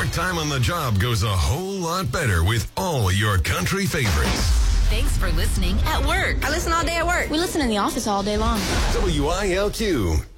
Work time on the job goes a whole lot better with all your country favorites. Thanks for listening at work. I listen all day at work. We listen in the office all day long. WILQ.